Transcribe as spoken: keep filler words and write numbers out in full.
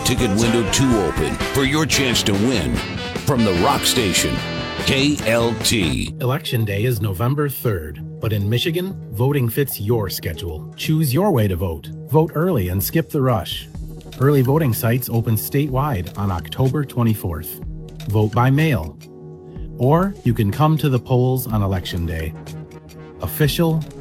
ticket window two open for your chance to win. From the Rock Station, K L T. Election Day is November third, but in Michigan, voting fits your schedule. Choose your way to vote. Vote early and skip the rush. Early voting sites open statewide on October twenty-fourth. Vote by mail. Or you can come to the polls on Election Day. Official,